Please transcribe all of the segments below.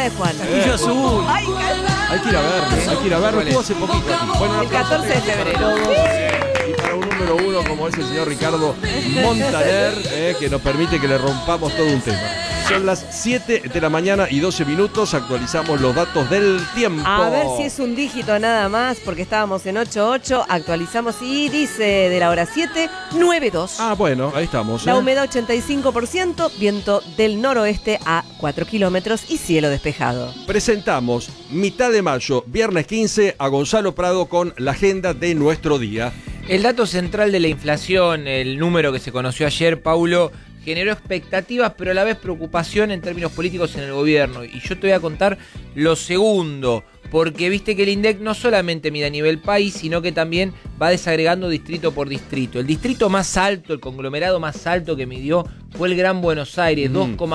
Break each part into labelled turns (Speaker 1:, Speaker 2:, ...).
Speaker 1: de Juan.
Speaker 2: Castillo Azul.
Speaker 1: Ay,
Speaker 3: Hay que ir a verlo, estuvo hace poquito aquí. Bueno,
Speaker 1: el 14 de febrero.
Speaker 3: Y para un número uno como es el señor Ricardo Montaner, que nos permite que le rompamos todo un tema. Son las 7 de la mañana y 12 minutos, actualizamos los datos del tiempo.
Speaker 1: A ver si es un dígito nada más, porque estábamos en 8.8, actualizamos y dice de la hora 7, 9.2.
Speaker 3: Ah, bueno, ahí estamos.
Speaker 1: La humedad 85%, viento del noroeste a 4 kilómetros y cielo despejado.
Speaker 3: Presentamos mitad de mayo, viernes 15, a Gonzalo Prado con la agenda de nuestro día.
Speaker 2: El dato central de la inflación, el número que se conoció ayer, Paulo, generó expectativas, pero a la vez preocupación en términos políticos en el gobierno. Y yo te voy a contar lo segundo, porque viste que el INDEC no solamente mide a nivel país, sino que también va desagregando distrito por distrito. El distrito más alto, el conglomerado más alto que midió fue el Gran Buenos Aires,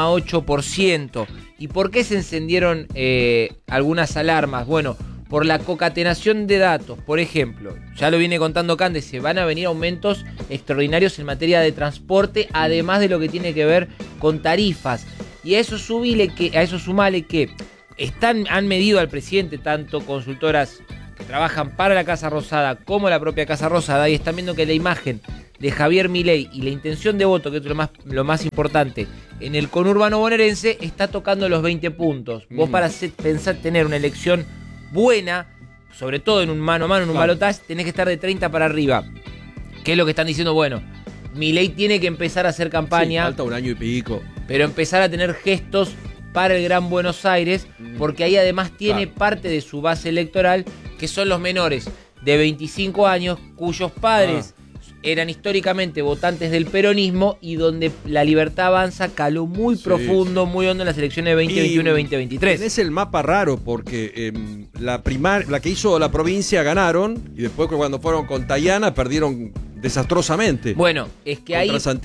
Speaker 2: 2,8%. ¿Y por qué se encendieron algunas alarmas? Bueno, por la concatenación de datos. Por ejemplo, ya lo viene contando Cande, se van a venir aumentos extraordinarios en materia de transporte, además de lo que tiene que ver con tarifas. Y a eso sumale que han medido al presidente tanto consultoras que trabajan para la Casa Rosada como la propia Casa Rosada, y están viendo que la imagen de Javier Milei y la intención de voto, que es lo más importante, en el conurbano bonaerense, está tocando los 20 puntos. Vos para pensar tener una elección buena, sobre todo en un mano a mano, en un balotaje, tenés que estar de 30 para arriba. ¿Qué es lo que están diciendo? Bueno, Milei tiene que empezar a hacer campaña.
Speaker 3: Sí, falta un año y pico.
Speaker 2: Pero empezar a tener gestos para el Gran Buenos Aires, porque ahí además tiene parte de su base electoral, que son los menores de 25 años, cuyos padres eran históricamente votantes del peronismo y donde la Libertad Avanza caló muy profundo, muy hondo en las elecciones de 2021 y 2023.
Speaker 3: Es el mapa raro porque la que hizo la provincia ganaron y después cuando fueron con Tayana perdieron desastrosamente.
Speaker 2: Bueno, es que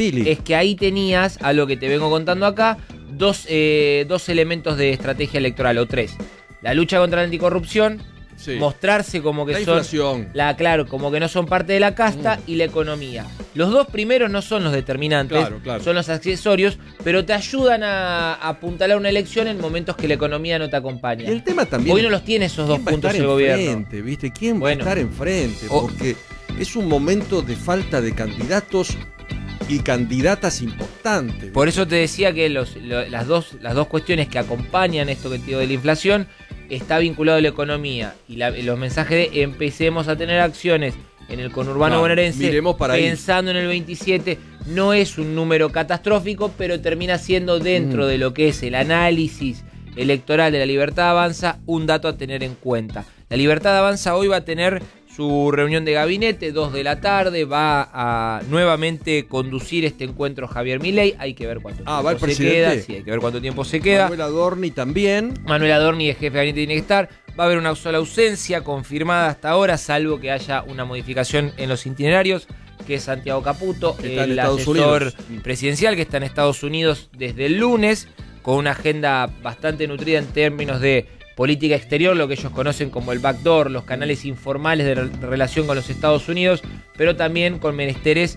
Speaker 2: ahí tenías, a lo que te vengo contando acá, dos elementos de estrategia electoral, o tres. La lucha contra la anticorrupción, mostrarse como que
Speaker 3: la
Speaker 2: son
Speaker 3: inflación.
Speaker 2: Como que no son parte de la casta, y la economía. Los dos primeros no son los determinantes, son los accesorios, pero te ayudan a apuntalar una elección en momentos que la economía no te acompaña.
Speaker 3: Y el tema también,
Speaker 2: hoy no los tiene esos dos puntos el gobierno.
Speaker 3: ¿Viste? ¿Quién va a estar enfrente? Porque es un momento de falta de candidatos y candidatas importantes.
Speaker 2: Por eso te decía que las dos cuestiones que acompañan esto que te digo de la inflación está vinculado a la economía y los mensajes de empecemos a tener acciones en el conurbano bonaerense, pensando en el 27, no es un número catastrófico, pero termina siendo dentro de lo que es el análisis electoral de la Libertad Avanza un dato a tener en cuenta. La Libertad Avanza hoy va a tener su reunión de gabinete, 2 de la tarde, va a nuevamente conducir este encuentro Javier Milei, hay que ver cuánto tiempo se queda, hay que ver cuánto tiempo se queda.
Speaker 3: Manuel Adorni también.
Speaker 2: Manuel Adorni, el jefe de gabinete, tiene que estar. Va a haber una sola ausencia confirmada hasta ahora, salvo que haya una modificación en los itinerarios, que es Santiago Caputo, el asesor presidencial que está en Estados Unidos desde el lunes, con una agenda bastante nutrida en términos de política exterior, lo que ellos conocen como el backdoor, los canales informales de relación con los Estados Unidos, pero también con menesteres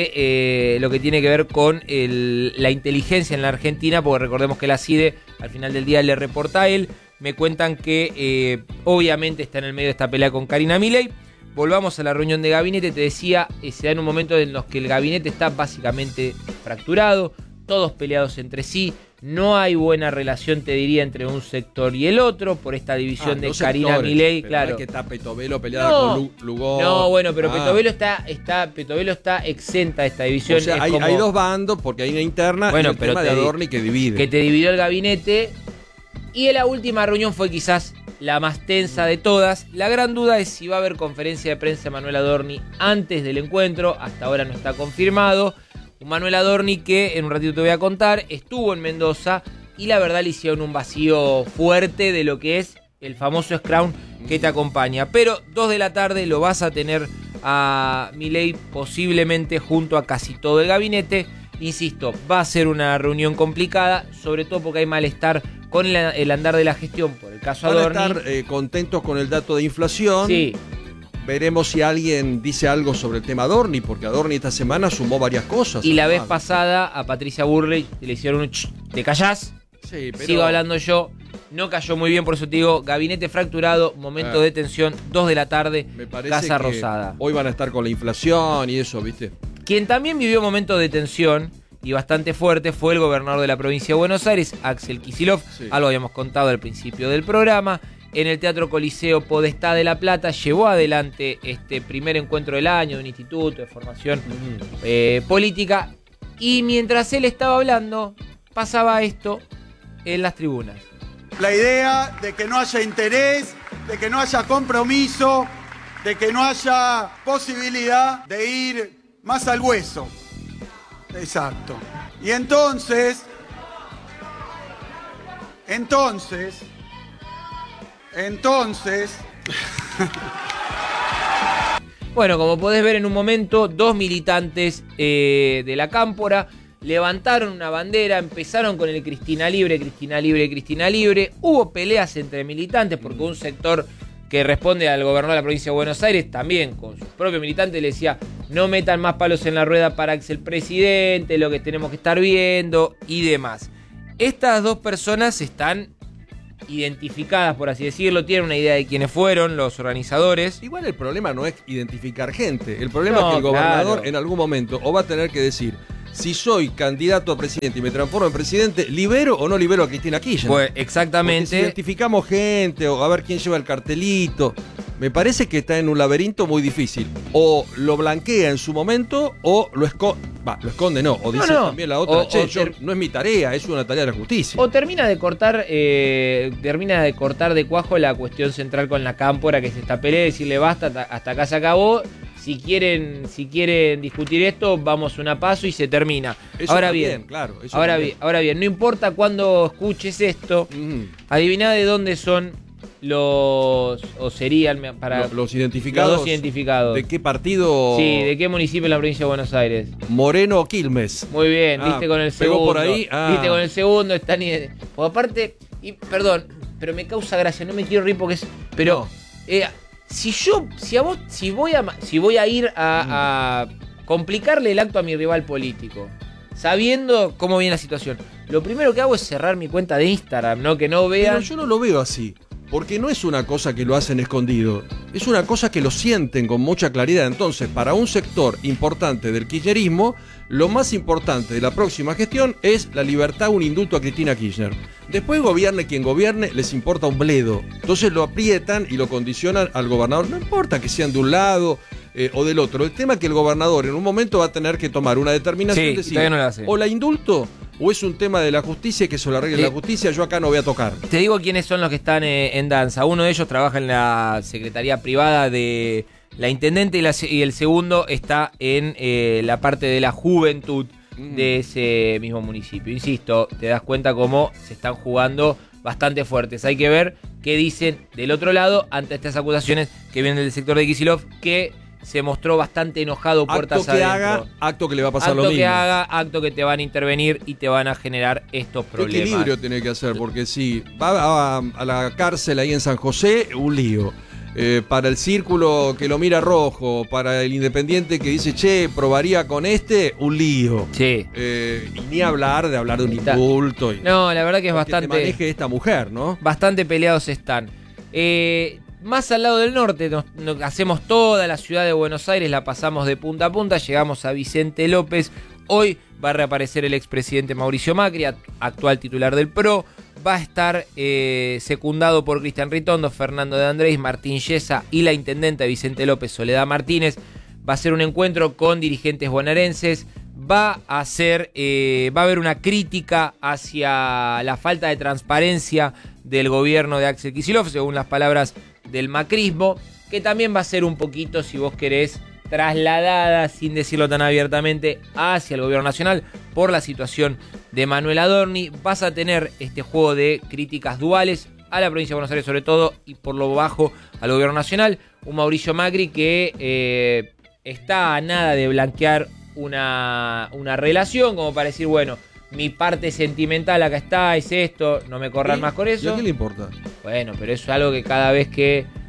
Speaker 2: de lo que tiene que ver con la inteligencia en la Argentina, porque recordemos que la CIDE al final del día le reporta a él. Me cuentan que obviamente está en el medio de esta pelea con Karina Milei. Volvamos a la reunión de gabinete, te decía, se da en un momento en los que el gabinete está básicamente fracturado, todos peleados entre sí. No hay buena relación, te diría, entre un sector y el otro por esta división de Karina Milei, claro.
Speaker 3: No es que está Petovelo peleada con Lugó.
Speaker 2: No, bueno, pero Petovelo está exenta de esta división.
Speaker 3: O sea, hay dos bandos porque hay una interna, y el tema de Adorni que divide.
Speaker 2: Que te dividió el gabinete. Y en la última reunión fue quizás la más tensa de todas. La gran duda es si va a haber conferencia de prensa de Manuel Adorni antes del encuentro. Hasta ahora no está confirmado. Un Manuel Adorni que, en un ratito te voy a contar, estuvo en Mendoza y la verdad le hicieron un vacío fuerte de lo que es el famoso Scrum que te acompaña. Pero 2 de la tarde lo vas a tener a Milei posiblemente junto a casi todo el gabinete. Insisto, va a ser una reunión complicada, sobre todo porque hay malestar con el andar de la gestión por el caso Adorni.
Speaker 3: Van a estar contentos con el dato de inflación.
Speaker 2: Sí.
Speaker 3: Veremos si alguien dice algo sobre el tema Adorni, porque Adorni esta semana sumó varias cosas.
Speaker 2: Y la vez pasada a Patricia Bullrich le hicieron un ¿te callás?
Speaker 3: Sí, pero...
Speaker 2: Sigo hablando yo. no cayó muy bien, por eso te digo, gabinete fracturado, momento de tensión, 2 de la tarde,
Speaker 3: Me parece
Speaker 2: Casa
Speaker 3: que
Speaker 2: Rosada.
Speaker 3: hoy van a estar con la inflación y eso, ¿viste?
Speaker 2: Quien también vivió momentos de tensión y bastante fuerte fue el gobernador de la provincia de Buenos Aires, Axel Kicillof.
Speaker 3: Sí.
Speaker 2: Algo habíamos contado al principio del programa. En el Teatro Coliseo Podestá de La Plata llevó adelante este primer encuentro del año de un instituto de formación política. Y mientras él estaba hablando, pasaba esto en las tribunas.
Speaker 4: La idea de que no haya interés, de que no haya compromiso, de que no haya posibilidad de ir más al hueso. Exacto. Y entonces,
Speaker 2: Bueno, como podés ver en un momento, 2 militantes de la Cámpora levantaron una bandera, empezaron con el Cristina Libre, Cristina Libre, Cristina Libre. Hubo peleas entre militantes porque un sector que responde al gobernador de la provincia de Buenos Aires también con sus propios militantes le decía: no metan más palos en la rueda para Axel presidente, lo que tenemos que estar viendo y demás. Estas dos personas están identificadas, por así decirlo, tienen una idea de quiénes fueron los organizadores.
Speaker 3: Igual el problema no es identificar gente. El problema
Speaker 2: No,
Speaker 3: es que el gobernador
Speaker 2: claro,
Speaker 3: en algún momento o va a tener que decir: si soy candidato a presidente y me transformo en presidente, ¿libero o no libero a Cristina Kirchner?
Speaker 2: Pues
Speaker 3: Porque
Speaker 2: exactamente.
Speaker 3: si identificamos gente o a ver quién lleva el cartelito, me parece que está en un laberinto muy difícil. O lo blanquea en su momento o lo esconde. Lo esconde no. O dice también la otra: no es mi tarea, es una tarea de la justicia.
Speaker 2: O termina de cortar de cuajo la cuestión central con la Cámpora, que es esta pelea, decirle basta, hasta acá se acabó. Si quieren discutir esto, vamos una paso y se termina.
Speaker 3: Eso
Speaker 2: Ahora
Speaker 3: también,
Speaker 2: bien,
Speaker 3: claro, eso
Speaker 2: ahora
Speaker 3: también.
Speaker 2: bien, no importa cuándo escuches esto, adivina de dónde son los
Speaker 3: Los identificados.
Speaker 2: los dos identificados.
Speaker 3: ¿De qué partido?
Speaker 2: Sí, ¿de qué municipio en la provincia de Buenos Aires?
Speaker 3: Moreno Quilmes.
Speaker 2: Muy bien, viste con el
Speaker 3: pegó
Speaker 2: segundo.
Speaker 3: por ahí.
Speaker 2: Viste con el segundo, están. Porque aparte, y perdón, pero me causa gracia, no me quiero reír porque es. Pero. Si voy a ir a complicarle el acto a mi rival político, sabiendo cómo viene la situación, lo primero que hago es cerrar mi cuenta de Instagram, ¿no? Que no vean.
Speaker 3: Pero yo no lo veo así. Porque no es una cosa que lo hacen escondido, es una cosa que lo sienten con mucha claridad. Entonces, para un sector importante del kirchnerismo, lo más importante de la próxima gestión es la libertad, un indulto a Cristina Kirchner. Después gobierne quien gobierne, les importa un bledo. Entonces lo aprietan y lo condicionan al gobernador. No importa que sean de un lado o del otro. El tema es que el gobernador en un momento va a tener que tomar una determinación
Speaker 2: Sí,
Speaker 3: de decir,
Speaker 2: todavía no la hace.
Speaker 3: o la indulto o es un tema de la justicia que se lo arregle la justicia, yo acá no voy a tocar.
Speaker 2: Te digo quiénes son los que están en danza. Uno de ellos trabaja en la Secretaría Privada de la Intendente y el segundo está en la parte de la juventud de ese mismo municipio. Insisto, te das cuenta cómo se están jugando bastante fuertes. Hay que ver qué dicen del otro lado ante estas acusaciones que vienen del sector de Kicillof, que se mostró bastante enojado puertas
Speaker 3: acto que
Speaker 2: adentro.
Speaker 3: haga, acto que le va a pasar
Speaker 2: Acto
Speaker 3: lo mismo.
Speaker 2: que haga, acto que te van a intervenir y te van a generar estos problemas.
Speaker 3: Equilibrio tiene que hacer, porque si va a la cárcel ahí en San José, un lío. Para el círculo que lo mira rojo, para el independiente que dice, che, probaría con este, un lío.
Speaker 2: Sí.
Speaker 3: Y ni hablar de un indulto.
Speaker 2: No, la verdad que es
Speaker 3: que
Speaker 2: bastante.
Speaker 3: te maneje esta mujer, ¿no?
Speaker 2: Bastante peleados están. Más al lado del norte, hacemos toda la ciudad de Buenos Aires, la pasamos de punta a punta, llegamos a Vicente López. Hoy va a reaparecer el expresidente Mauricio Macri, actual titular del PRO. Va a estar secundado por Cristian Ritondo, Fernando de Andrés, Martín Yesa y la intendenta de Vicente López, Soledad Martínez. Va a ser un encuentro con dirigentes bonaerenses. Va a haber una crítica hacia la falta de transparencia del gobierno de Axel Kicillof, según las palabras del macrismo, que también va a ser un poquito, si vos querés, trasladada, sin decirlo tan abiertamente, hacia el gobierno nacional por la situación de Manuel Adorni. Vas a tener este juego de críticas duales a la provincia de Buenos Aires sobre todo, y por lo bajo al gobierno nacional. Un Mauricio Macri que está a nada de blanquear una relación, como para decir, bueno, mi parte sentimental acá está, es esto, no me corran más con eso.
Speaker 3: ¿Y a qué le importa?
Speaker 2: Bueno, pero eso es algo que cada vez que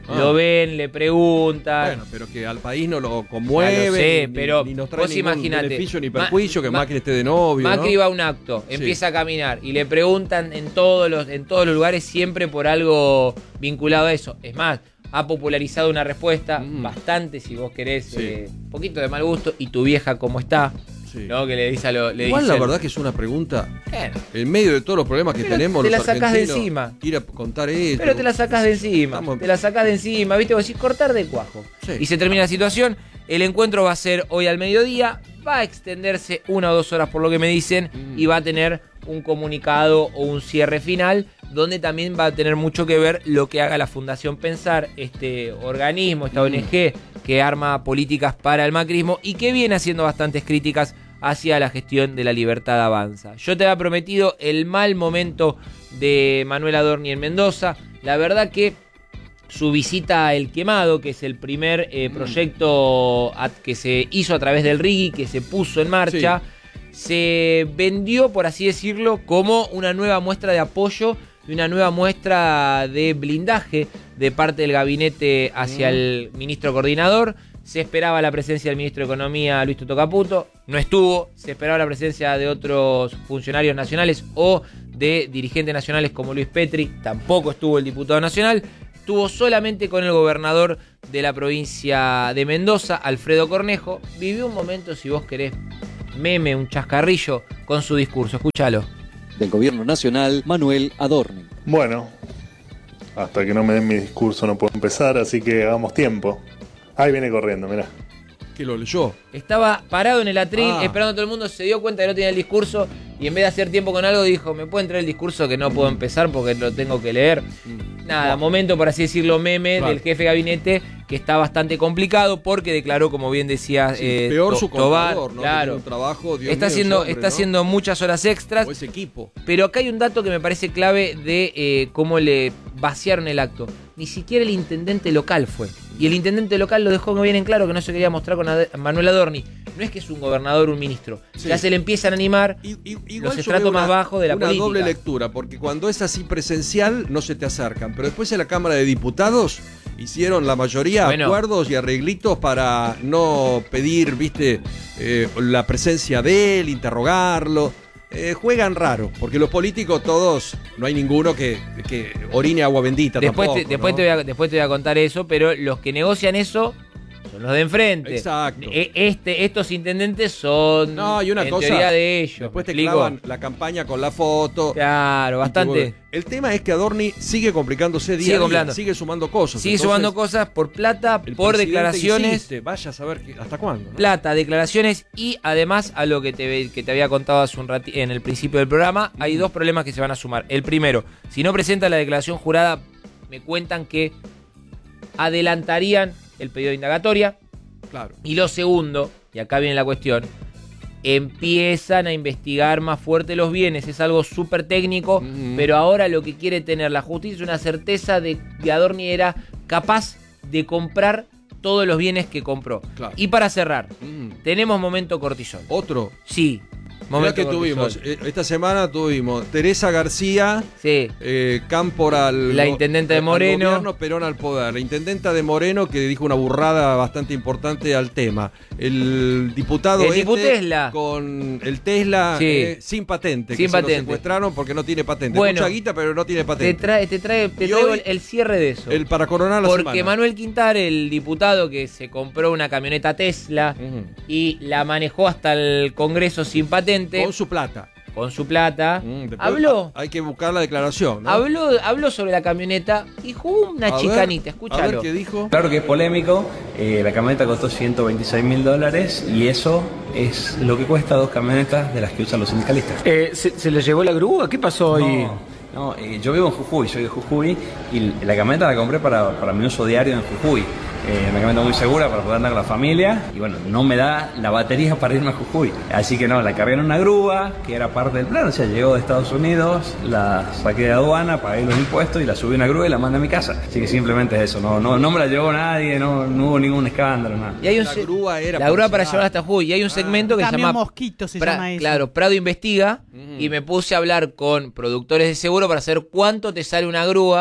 Speaker 2: Lo ven, le preguntan.
Speaker 3: Bueno, pero que al país no lo conmueve,
Speaker 2: Ya lo sé,
Speaker 3: ni,
Speaker 2: pero
Speaker 3: ni nos trae
Speaker 2: vos
Speaker 3: ningún
Speaker 2: imaginate,
Speaker 3: beneficio ni perjuicio, que Macri esté de novio,
Speaker 2: Macri
Speaker 3: ¿no?
Speaker 2: va a un acto, empieza a caminar y le preguntan en todos los lugares siempre por algo vinculado a eso. Es más, ha popularizado una respuesta bastante, si vos querés, un poquito de mal gusto. ¿Y tu vieja cómo está?
Speaker 3: Sí.
Speaker 2: ¿No? Que le dice a lo.
Speaker 3: Igual la verdad que es una pregunta.
Speaker 2: Bueno,
Speaker 3: En medio de todos los problemas que
Speaker 2: pero
Speaker 3: tenemos,
Speaker 2: te
Speaker 3: los
Speaker 2: la sacás de
Speaker 3: argentinos,
Speaker 2: encima.
Speaker 3: ir a contar esto.
Speaker 2: pero te la sacás de encima.
Speaker 3: Estamos-
Speaker 2: Te la sacás de encima, ¿viste? Vos decís cortar de cuajo.
Speaker 3: Sí.
Speaker 2: Y se termina la situación. El encuentro va a ser hoy al mediodía. Va a extenderse 1 o 2 horas por lo que me dicen. Y va a tener un comunicado o un cierre final, donde también va a tener mucho que ver lo que haga la Fundación Pensar, este organismo, esta ONG que arma políticas para el macrismo y que viene haciendo bastantes críticas hacia la gestión de La Libertad Avanza. Yo te había prometido el mal momento de Manuel Adorni en Mendoza. La verdad que su visita a El Quemado, que es el primer proyecto que se hizo a través del RIGI, que se puso en marcha, se vendió, por así decirlo, como una nueva muestra de apoyo y una nueva muestra de blindaje de parte del gabinete hacia el ministro coordinador. Se esperaba la presencia del ministro de Economía, Luis Toto Caputo, no estuvo. Se esperaba la presencia de otros funcionarios nacionales o de dirigentes nacionales como Luis Petri, tampoco estuvo el diputado nacional. Estuvo solamente con el gobernador de la provincia de Mendoza, Alfredo Cornejo. Vivió un momento, si vos querés, meme, un chascarrillo con su discurso. Escúchalo.
Speaker 5: Del gobierno nacional, Manuel Adorni.
Speaker 6: Bueno, hasta que no me den mi discurso no puedo empezar, así que hagamos tiempo. Ahí viene corriendo, mirá.
Speaker 3: Que lo leyó.
Speaker 2: Estaba parado en el atril,
Speaker 3: Ah.
Speaker 2: esperando a todo el mundo, se dio cuenta que no tenía el discurso y en vez de hacer tiempo con algo dijo, ¿me puede entrar el discurso que no puedo empezar porque lo tengo que leer? Nada, momento, por así decirlo, meme
Speaker 3: Claro.
Speaker 2: del jefe de gabinete, que está bastante complicado porque declaró, como bien decía
Speaker 3: Peor su
Speaker 2: Tobar,
Speaker 3: contador, ¿no?
Speaker 2: claro,
Speaker 3: Que tiene un trabajo, Dios
Speaker 2: está
Speaker 3: mío,
Speaker 2: haciendo,
Speaker 3: ese hombre,
Speaker 2: está
Speaker 3: ¿no?
Speaker 2: haciendo muchas horas extras.
Speaker 3: O ese equipo.
Speaker 2: Pero acá hay un dato que me parece clave de cómo le vaciaron el acto. Ni siquiera el intendente local fue. Y el intendente local lo dejó muy bien en claro, que no se quería mostrar con Manuel Adorni. No es que es un gobernador o un ministro.
Speaker 3: Sí.
Speaker 2: Ya se le empiezan a animar
Speaker 3: Igual
Speaker 2: los
Speaker 3: yo
Speaker 2: estratos
Speaker 3: veo
Speaker 2: más bajos de la
Speaker 3: una
Speaker 2: política.
Speaker 3: doble lectura, porque cuando es así presencial no se te acercan, pero después en la Cámara de Diputados hicieron la mayoría acuerdos y arreglitos para no pedir, viste, la presencia de él, interrogarlo. Juegan raro, porque los políticos todos, no hay ninguno que orine agua bendita
Speaker 2: Después,
Speaker 3: tampoco,
Speaker 2: después,
Speaker 3: ¿no?
Speaker 2: después te voy a contar eso, pero los que negocian eso son los de enfrente.
Speaker 3: Exacto.
Speaker 2: Estos intendentes son
Speaker 3: No, y una
Speaker 2: en
Speaker 3: cosa,
Speaker 2: teoría de ellos.
Speaker 3: después te
Speaker 2: ¿me explico?
Speaker 3: clavan la campaña con la foto.
Speaker 2: Claro, bastante.
Speaker 3: El tema es que Adorni sigue complicándose día
Speaker 2: Sigue
Speaker 3: a día,
Speaker 2: complicando.
Speaker 3: sigue sumando cosas.
Speaker 2: Sigue
Speaker 3: Entonces,
Speaker 2: sumando cosas por plata,
Speaker 3: el
Speaker 2: por
Speaker 3: presidente
Speaker 2: declaraciones.
Speaker 3: insiste, vaya a saber hasta cuándo, ¿no?
Speaker 2: Plata, declaraciones y además a lo que te había contado hace un en el principio del programa, hay dos problemas que se van a sumar. El primero, si no presenta la declaración jurada, me cuentan que adelantarían el pedido de indagatoria.
Speaker 3: Claro.
Speaker 2: Y lo segundo, y acá viene la cuestión, empiezan a investigar más fuerte los bienes. Es algo súper técnico, pero ahora lo que quiere tener la justicia es una certeza de que Adorni era capaz de comprar todos los bienes que compró.
Speaker 3: Claro.
Speaker 2: Y para cerrar, tenemos momento cortisol.
Speaker 3: Otro.
Speaker 2: Sí.
Speaker 3: Mirá
Speaker 2: Momento
Speaker 3: que
Speaker 2: cortisol.
Speaker 3: tuvimos, esta semana tuvimos Teresa García,
Speaker 2: Sí.
Speaker 3: Cámpora
Speaker 2: La intendenta de
Speaker 3: al
Speaker 2: Moreno.
Speaker 3: gobierno, Perón al poder. La intendenta de Moreno que dijo una burrada bastante importante al tema. El diputado
Speaker 2: El Diputesla.
Speaker 3: con el Tesla
Speaker 2: Sí.
Speaker 3: sin patente.
Speaker 2: Sin
Speaker 3: que se lo
Speaker 2: patente.
Speaker 3: secuestraron porque no tiene patente.
Speaker 2: Bueno.
Speaker 3: Mucha guita, pero no tiene
Speaker 2: Te
Speaker 3: patente.
Speaker 2: traigo
Speaker 3: hoy,
Speaker 2: el cierre de eso.
Speaker 3: Para coronar la
Speaker 2: Porque
Speaker 3: semana.
Speaker 2: Manuel Quintar, el diputado que se compró una camioneta Tesla y la manejó hasta el Congreso sin patente,
Speaker 3: Con su plata.
Speaker 2: con su plata,
Speaker 3: Después
Speaker 2: habló,
Speaker 3: Hay que buscar la declaración, ¿no?
Speaker 2: habló sobre la camioneta y jugó una
Speaker 3: A ver,
Speaker 2: chicanita,
Speaker 3: A ver
Speaker 2: escúchalo.
Speaker 3: qué dijo.
Speaker 7: Claro que es polémico, la camioneta costó $126.000 y eso es lo que cuesta 2 camionetas de las que usan los sindicalistas.
Speaker 8: ¿Se le llevó la grúa? ¿Qué pasó hoy?
Speaker 7: No, yo vivo en Jujuy, soy de Jujuy y la camioneta la compré para mi uso diario en Jujuy. Una camioneta muy segura para poder andar con la familia y bueno, no me da la batería para irme a Jujuy. Así que no, la cargué en una grúa que era parte del plan, o sea, llegó de Estados Unidos, la saqué de aduana, pagué los impuestos y la subí a una grúa y la mandé a mi casa. Así que simplemente es eso, no me la llevó nadie, no hubo ningún escándalo, nada.
Speaker 2: Y hay un
Speaker 3: La grúa era
Speaker 2: la grúa para
Speaker 3: llevar.
Speaker 2: llevar hasta Jujuy. Y hay un segmento que se
Speaker 9: Camión
Speaker 2: llama
Speaker 9: Mosquito se llama eso.
Speaker 2: Claro, Prado Investiga. Y me puse a hablar con productores de seguro para saber cuánto te sale una grúa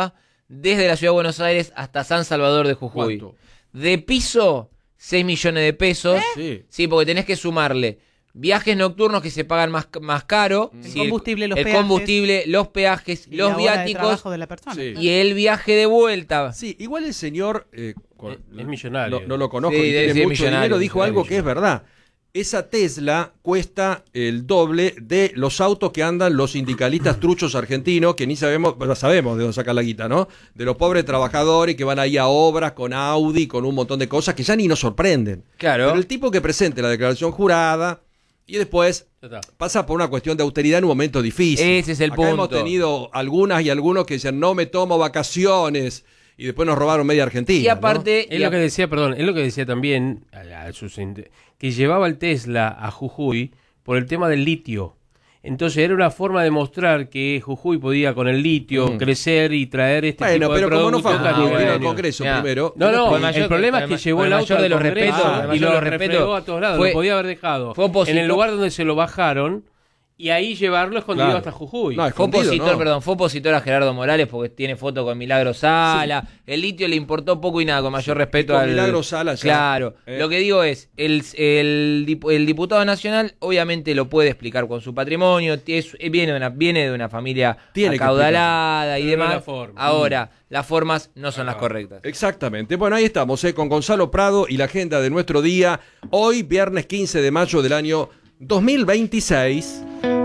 Speaker 2: desde la Ciudad de Buenos Aires hasta San Salvador de Jujuy.
Speaker 3: ¿Cuánto?
Speaker 2: De piso, 6 millones de pesos.
Speaker 3: Sí.
Speaker 2: Sí, porque tenés que sumarle viajes nocturnos que se pagan más caro.
Speaker 9: El
Speaker 2: Sí,
Speaker 9: combustible, los
Speaker 2: el
Speaker 9: peajes.
Speaker 2: combustible, los peajes,
Speaker 9: Y
Speaker 2: los
Speaker 9: la hora de
Speaker 2: viáticos
Speaker 9: trabajo de la persona.
Speaker 3: Sí.
Speaker 2: y el viaje de vuelta.
Speaker 3: Sí, igual el señor,
Speaker 10: Es millonario.
Speaker 3: no lo conozco,
Speaker 2: Sí,
Speaker 3: y
Speaker 2: debe
Speaker 3: tiene
Speaker 2: ser
Speaker 3: mucho
Speaker 2: millonario,
Speaker 3: dinero, dijo
Speaker 2: debe ser
Speaker 3: algo que es verdad. Esa Tesla cuesta el doble de los autos que andan los sindicalistas truchos argentinos, que ni sabemos, bueno, sabemos de dónde sacan la guita, ¿no? De los pobres trabajadores que van ahí a obras con Audi, con un montón de cosas que ya ni nos sorprenden.
Speaker 2: Claro.
Speaker 3: Pero el tipo que presente la declaración jurada y después
Speaker 10: Ya está.
Speaker 3: pasa por una cuestión de austeridad en un momento difícil.
Speaker 2: Ese es el
Speaker 3: Acá hemos
Speaker 2: punto.
Speaker 3: tenido algunas y algunos que decían, no me tomo vacaciones, y después nos robaron media Argentina.
Speaker 2: Y aparte,
Speaker 10: Es lo que decía, perdón, es lo que decía también que llevaba el Tesla a Jujuy por el tema del litio. Entonces era una forma de mostrar que Jujuy podía con el litio crecer y traer este
Speaker 3: Bueno,
Speaker 10: tipo de
Speaker 3: pero como no fue a
Speaker 10: productos
Speaker 3: Jujuy,
Speaker 10: tan
Speaker 3: vino al
Speaker 10: niveles.
Speaker 3: Congreso
Speaker 2: Mirá.
Speaker 3: primero.
Speaker 10: No, no,
Speaker 2: Con el mayor-
Speaker 10: el problema es
Speaker 2: con
Speaker 10: que
Speaker 2: el-
Speaker 10: llevó
Speaker 2: con
Speaker 10: el
Speaker 2: el
Speaker 10: auto
Speaker 2: mayor
Speaker 10: al
Speaker 2: de los
Speaker 10: Congreso
Speaker 2: respetos, con el
Speaker 10: y
Speaker 2: mayor
Speaker 10: lo
Speaker 2: de los respetos,
Speaker 10: refregó a todos lados,
Speaker 2: fue-
Speaker 10: lo podía haber dejado
Speaker 2: fue opositor.
Speaker 10: en el lugar donde se lo bajaron y ahí llevarlo escondido
Speaker 3: Claro.
Speaker 10: hasta Jujuy.
Speaker 3: No,
Speaker 2: fue
Speaker 3: escondido,
Speaker 2: opositor,
Speaker 3: no.
Speaker 2: perdón, fue opositor a Gerardo Morales porque tiene foto con Milagro Sala. El litio le importó poco y nada, con mayor respeto
Speaker 3: con
Speaker 2: al.
Speaker 3: Milagro Sala ya.
Speaker 2: Claro. Lo que digo es, el diputado nacional obviamente lo puede explicar con su patrimonio, viene de una familia
Speaker 3: Tiene que
Speaker 2: acaudalada y
Speaker 10: Pero no
Speaker 2: demás.
Speaker 10: la forma.
Speaker 2: Ahora, las formas no son las correctas.
Speaker 3: Exactamente. Bueno, ahí estamos, con Gonzalo Prado y la agenda de nuestro día. Hoy, viernes 15 de mayo del año 2026.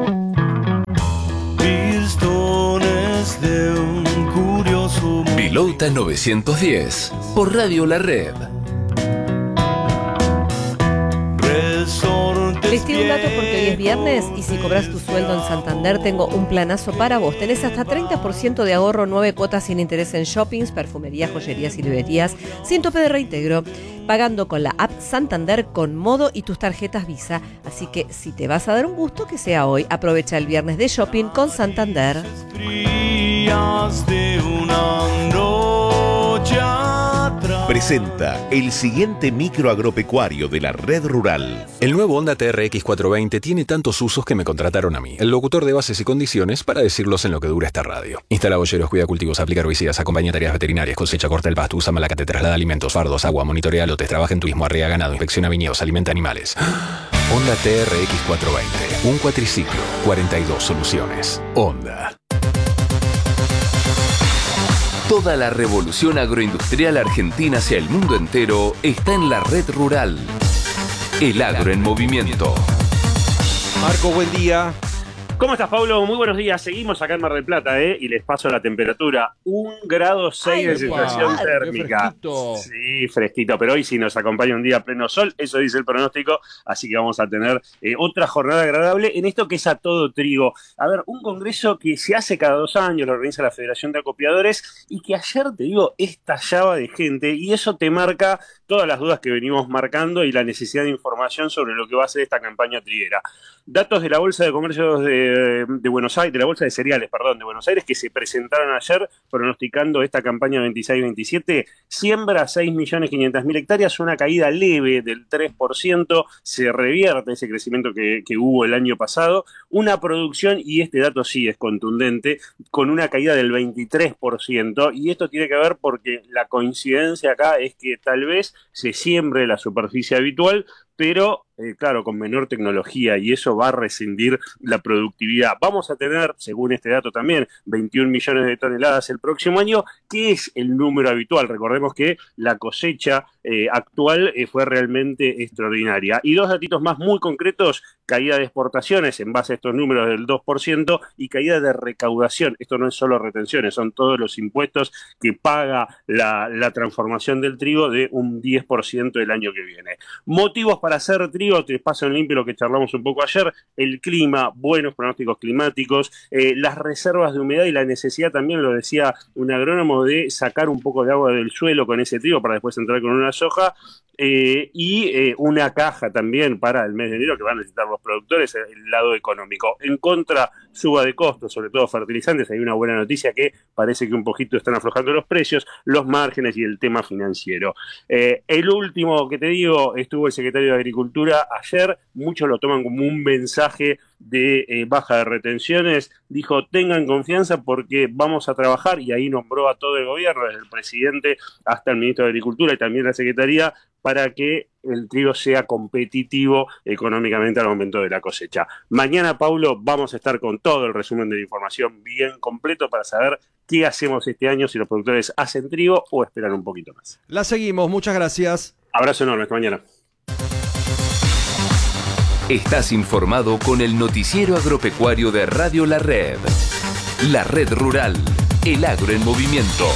Speaker 11: Pilota 910 por Radio La Red.
Speaker 1: Les tiro un dato porque hoy es viernes y si cobras tu sueldo en Santander tengo un planazo para vos. Tenés hasta 30% de ahorro, 9 cuotas sin interés en shoppings, perfumerías, joyerías y librerías, sin tope de reintegro, pagando con la app Santander con Modo y tus tarjetas Visa. Así que si te vas a dar un gusto, que sea hoy. Aprovecha el viernes de shopping con Santander.
Speaker 11: Presenta el siguiente micro agropecuario de la Red Rural.
Speaker 12: El nuevo Honda TRX 420 tiene tantos usos que me contrataron a mí, el locutor de bases y condiciones, para decirlos en lo que dura esta radio. Instala boyeros, cuida cultivos, aplica herbicidas, acompaña tareas veterinarias, cosecha, corta el pasto, usa malacate, traslada alimentos, fardos, agua, monitorea lotes, trabaja en turismo, arrea ganado, inspecciona viñedos, alimenta animales. Honda TRX 420, un cuatriciclo, 42 soluciones. Honda.
Speaker 11: Toda la revolución agroindustrial argentina hacia el mundo entero está en la Red Rural. El agro en movimiento.
Speaker 3: Marco, buen día.
Speaker 13: ¿Cómo estás, Pablo? Muy buenos días. Seguimos acá en Mar del Plata, y les paso la temperatura. 1,6 grados de sensación térmica.
Speaker 3: Fresquito.
Speaker 13: Sí, fresquito, pero hoy sí nos acompaña un día a pleno sol, eso dice el pronóstico, así que vamos a tener otra jornada agradable en esto que es a todo trigo. A ver, un congreso que se hace cada 2 años, lo organiza la Federación de Acopiadores, y que ayer, te digo, estallaba de gente, y eso te marca todas las dudas que venimos marcando y la necesidad de información sobre lo que va a ser esta campaña triguera. Datos de la Bolsa de Comercio de Buenos Aires, de la Bolsa de Cereales, perdón, de Buenos Aires, que se presentaron ayer pronosticando esta campaña 26-27, siembra 6.500.000 hectáreas, una caída leve del 3%, se revierte ese crecimiento que hubo el año pasado, una producción, y este dato sí es contundente, con una caída del 23%, y esto tiene que ver porque la coincidencia acá es que tal vez se siembre la superficie habitual, pero claro, con menor tecnología, y eso va a rescindir la productividad. Vamos a tener, según este dato también, 21 millones de toneladas el próximo año, que es el número habitual. Recordemos que la cosecha actual fue realmente extraordinaria. Y 2 datitos más muy concretos: caída de exportaciones en base a estos números del 2% y caída de recaudación. Esto no es solo retenciones, son todos los impuestos que paga la transformación del trigo, de un 10% el año que viene. Motivos para hacer trigo, te paso en limpio lo que charlamos un poco ayer: el clima, buenos pronósticos climáticos, las reservas de humedad y la necesidad, también lo decía un agrónomo, de sacar un poco de agua del suelo con ese trigo para después entrar con una soja, y una caja también para el mes de enero que van a necesitar los productores, el lado económico. En contra, suba de costos, sobre todo fertilizantes. Hay una buena noticia, que parece que un poquito están aflojando los precios, los márgenes y el tema financiero. El último que te digo, estuvo el secretario de de Agricultura ayer, muchos lo toman como un mensaje de baja de retenciones, dijo tengan confianza porque vamos a trabajar, y ahí nombró a todo el gobierno, desde el presidente hasta el ministro de Agricultura y también la Secretaría, para que el trigo sea competitivo económicamente al momento de la cosecha. Mañana, Paulo, vamos a estar con todo el resumen de la información bien completo para saber qué hacemos este año, si los productores hacen trigo o esperan un poquito más.
Speaker 3: La seguimos, muchas gracias.
Speaker 13: Abrazo enorme, hasta mañana.
Speaker 11: Estás informado con el noticiero agropecuario de Radio La Red. La Red Rural, el agro en movimiento.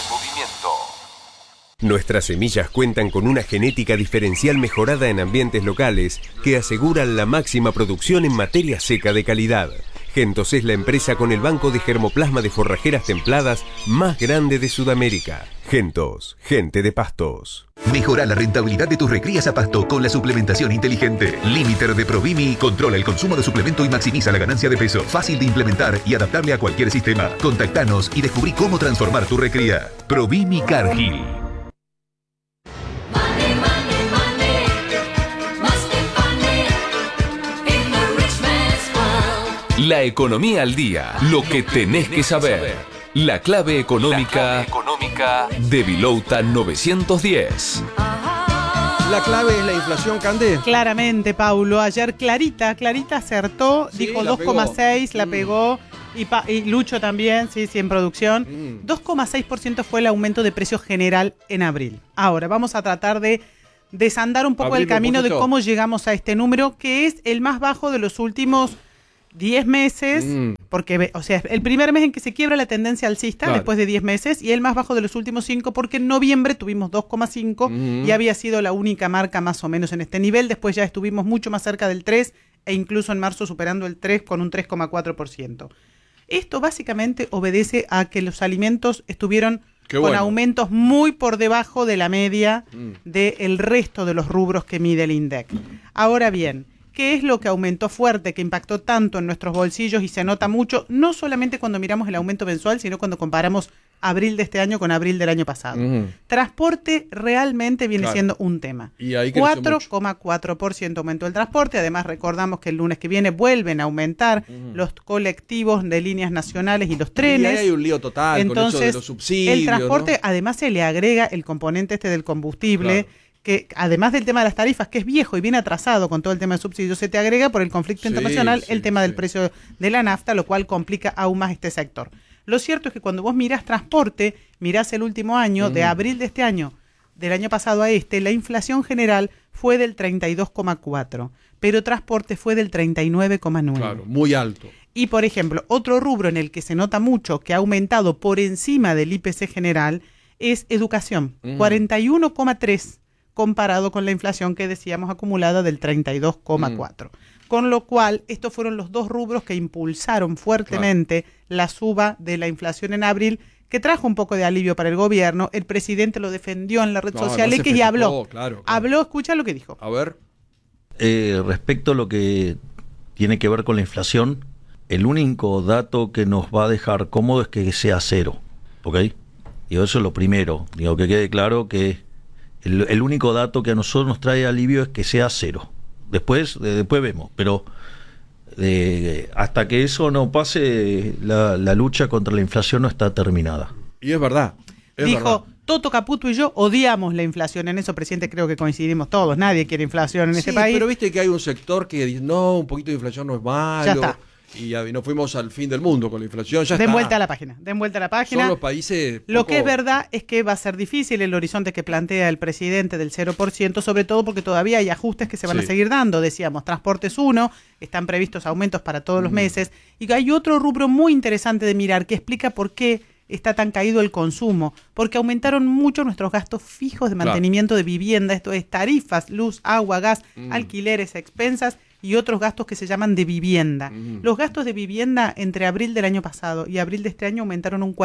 Speaker 9: Nuestras semillas cuentan con una genética diferencial mejorada en ambientes locales que aseguran la máxima producción en materia seca de calidad. Gentos es la empresa con el banco de germoplasma de forrajeras templadas más grande de Sudamérica. Gentos, gente de pastos.
Speaker 14: Mejora la rentabilidad de tus recrías a pasto con la suplementación inteligente. Limiter de Provimi controla el consumo de suplemento y maximiza la ganancia de peso. Fácil de implementar y adaptable a cualquier sistema. Contactanos y descubrí cómo transformar tu recría. Provimi Cargill.
Speaker 11: La economía al día, lo que tenés que saber. La clave económica de Vilouta 910.
Speaker 3: La clave es la inflación, Cande.
Speaker 15: Claramente, Paulo. Ayer Clarita acertó, sí, dijo 2,6, la pegó. Y Lucho también, sí, en producción. 2,6% fue el aumento de precios general en abril. Ahora, vamos a tratar de desandar un poco el camino de cómo llegamos a este número, que es el más bajo de los últimos 10 meses, porque, o sea, el primer mes en que se quiebra la tendencia alcista, claro, después de 10 meses, y el más bajo de los últimos 5, porque en noviembre tuvimos 2,5 y había sido la única marca más o menos en este nivel. Después ya estuvimos mucho más cerca del 3 e incluso en marzo superando el 3 con un 3,4%. Esto básicamente obedece a que los alimentos estuvieron con aumentos muy por debajo de la media del resto de los rubros que mide el INDEC. Ahora bien, ¿qué es lo que aumentó fuerte, que impactó tanto en nuestros bolsillos y se nota mucho, no solamente cuando miramos el aumento mensual, sino cuando comparamos abril de este año con abril del año pasado? Transporte realmente viene siendo un tema. 4,4% aumentó el transporte. Además, recordamos que el lunes que viene vuelven a aumentar los colectivos de líneas nacionales y los trenes.
Speaker 3: Y ahí hay un lío total. Entonces, con eso de los subsidios.
Speaker 15: El transporte, ¿no? Además se le agrega el componente del combustible. Claro. Que además del tema de las tarifas, que es viejo y viene atrasado con todo el tema de subsidios, se te agrega por el conflicto internacional el tema del precio de la nafta, lo cual complica aún más este sector. Lo cierto es que cuando vos mirás transporte, mirás el último año, de abril de este año, del año pasado a este, la inflación general fue del 32,4, pero transporte fue del 39,9.
Speaker 3: Claro, muy alto.
Speaker 15: Y, por ejemplo, otro rubro en el que se nota mucho que ha aumentado por encima del IPC general es educación, 41,3, comparado con la inflación que decíamos acumulada del 32,4. Con lo cual, estos fueron los dos rubros que impulsaron fuertemente la suba de la inflación en abril, que trajo un poco de alivio para el gobierno. El presidente lo defendió en la red social X y habló. Habló, escucha lo que dijo.
Speaker 3: A ver.
Speaker 16: Respecto a lo que tiene que ver con la inflación, el único dato que nos va a dejar cómodo es que sea cero, ¿ok? Y eso es lo primero. Digo, que quede claro que el único dato que a nosotros nos trae alivio es que sea cero. Después vemos, pero hasta que eso no pase, la lucha contra la inflación no está terminada.
Speaker 3: Y es verdad.
Speaker 15: Dijo, Toto Caputo y yo odiamos la inflación. En eso, presidente, creo que coincidimos todos. Nadie quiere inflación en este país.
Speaker 3: Pero viste que hay un sector que dice, no, un poquito de inflación no es malo.
Speaker 15: Ya está.
Speaker 3: Y nos fuimos al fin del mundo con la inflación.
Speaker 15: Den vuelta a la página.
Speaker 3: Son los países.
Speaker 15: Lo que es verdad es que va a ser difícil el horizonte que plantea el presidente del 0%, sobre todo porque todavía hay ajustes que se van a seguir dando. Decíamos, transporte es uno, están previstos aumentos para todos los meses. Y hay otro rubro muy interesante de mirar que explica por qué está tan caído el consumo. Porque aumentaron mucho nuestros gastos fijos de mantenimiento de vivienda. Esto es tarifas, luz, agua, gas, alquileres, expensas y otros gastos que se llaman de vivienda. Los gastos de vivienda entre abril del año pasado y abril de este año aumentaron un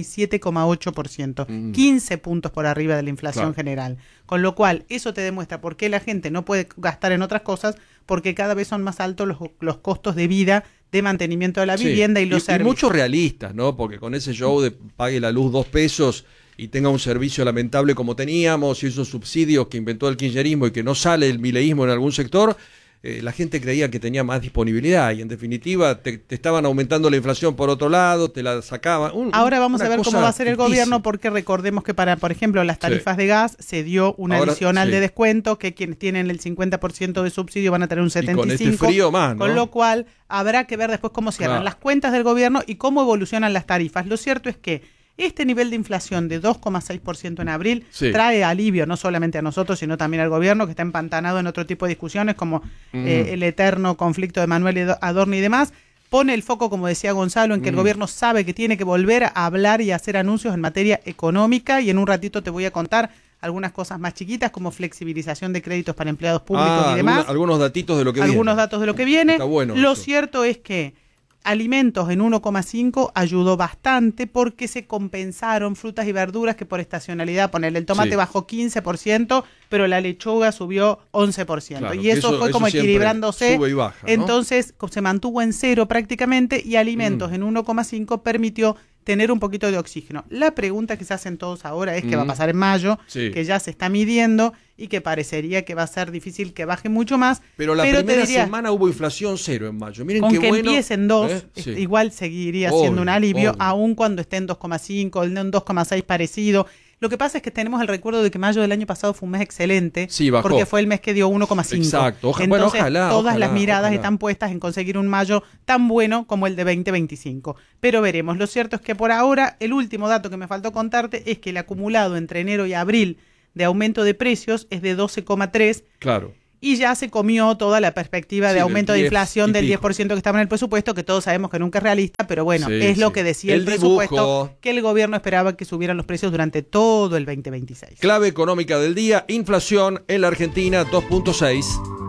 Speaker 15: 47,8%, 15 puntos por arriba de la inflación general. Con lo cual, eso te demuestra por qué la gente no puede gastar en otras cosas, porque cada vez son más altos los costos de vida, de mantenimiento de la vivienda y los servicios.
Speaker 3: Y muchos realistas, ¿no? Porque con ese show de pague la luz 2 pesos y tenga un servicio lamentable como teníamos, y esos subsidios que inventó el kirchnerismo y que no sale el mileísmo en algún sector, la gente creía que tenía más disponibilidad y en definitiva te estaban aumentando la inflación por otro lado, te la sacaban.
Speaker 15: Ahora vamos a ver cómo va a ser el gobierno, porque recordemos que para, por ejemplo, las tarifas de gas se dio un adicional de descuento, que quienes tienen el 50% de subsidio van a tener un 75%. Y con este frío más, ¿no? Con lo cual habrá que ver después cómo cierran las cuentas del gobierno y cómo evolucionan las tarifas. Lo cierto es que este nivel de inflación de 2,6% en abril trae alivio no solamente a nosotros, sino también al gobierno, que está empantanado en otro tipo de discusiones como el eterno conflicto de Manuel Adorni y demás. Pone el foco, como decía Gonzalo, en que el gobierno sabe que tiene que volver a hablar y a hacer anuncios en materia económica, y en un ratito te voy a contar algunas cosas más chiquitas como flexibilización de créditos para empleados públicos y demás.
Speaker 3: Algunos datitos de lo que viene.
Speaker 15: Algunos datos de lo que viene.
Speaker 3: Está bueno
Speaker 15: lo
Speaker 3: eso.
Speaker 15: cierto es que alimentos en 1,5 ayudó bastante porque se compensaron frutas y verduras que por estacionalidad, ponerle el tomate bajó 15%, pero la lechuga subió 11%.
Speaker 3: Claro,
Speaker 15: y eso fue como equilibrándose.
Speaker 3: Sube y baja, ¿no?
Speaker 15: Entonces se mantuvo en cero prácticamente, y alimentos en 1,5 permitió tener un poquito de oxígeno. La pregunta que se hacen todos ahora es qué va a pasar en mayo, que ya se está midiendo y que parecería que va a ser difícil que baje mucho más.
Speaker 3: Pero la primera semana hubo inflación cero en mayo. Miren
Speaker 15: con
Speaker 3: qué
Speaker 15: que
Speaker 3: bueno.
Speaker 15: Empiece en 2, igual seguiría siendo un alivio, aun cuando esté en 2,5, en 2,6 parecido. Lo que pasa es que tenemos el recuerdo de que mayo del año pasado fue un mes excelente, porque fue el mes que dio 1,5.
Speaker 3: Exacto.
Speaker 15: Entonces, todas las miradas están puestas en conseguir un mayo tan bueno como el de 2025. Pero veremos. Lo cierto es que por ahora, el último dato que me faltó contarte es que el acumulado entre enero y abril de aumento de precios es de 12,3.
Speaker 3: Claro.
Speaker 15: Y ya se comió toda la perspectiva de aumento de inflación del 10% que estaba en el presupuesto, que todos sabemos que nunca es realista, pero bueno, es lo que decía el presupuesto, que el gobierno esperaba que subieran los precios durante todo el 2026.
Speaker 3: Clave económica del día: inflación en la Argentina 2.6.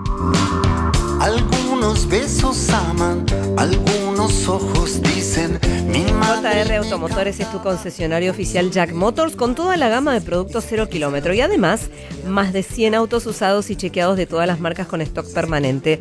Speaker 17: Algunos besos aman, algunos ojos dicen.
Speaker 1: JR Automotores es tu concesionario oficial Jack Motors con toda la gama de productos 0 kilómetro y además más de 100 autos usados y chequeados de todas las marcas con stock permanente.